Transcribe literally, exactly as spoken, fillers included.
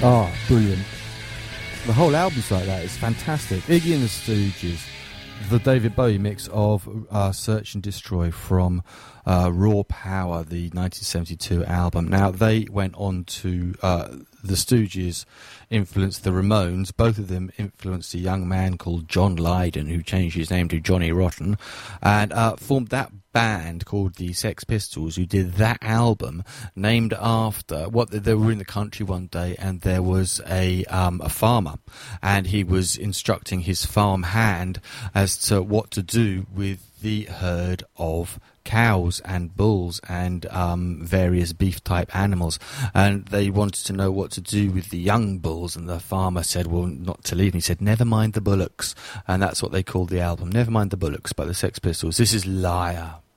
Oh, brilliant. The whole album's like that. It's fantastic. Iggy and the Stooges, the David Bowie mix of uh, Search and Destroy from uh, Raw Power, the nineteen seventy-two album. Now, they went on to... Uh, the Stooges influenced the Ramones. Both of them influenced a young man called John Lydon, who changed his name to Johnny Rotten, and uh, formed that band called the Sex Pistols, who did that album named after what they were in the country one day, and there was a um, a farmer, and he was instructing his farm hand as to what to do with the herd of cows and bulls and um, various beef-type animals, and they wanted to know what to do with the young bulls, and the farmer said, well, not to leave, and he said, never mind the bullocks, and that's what they called the album, Never Mind the Bullocks by the Sex Pistols. This is Liar.